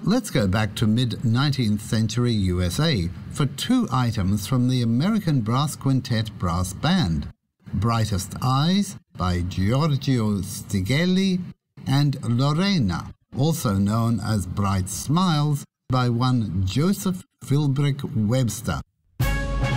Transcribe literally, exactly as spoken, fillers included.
Let's go back to mid-nineteenth century U S A for two items from the American Brass Quintet Brass Band, Brightest Eyes by Giorgio Stigelli and Lorena, also known as Bright Smiles, by one Joseph Philbrick Webster.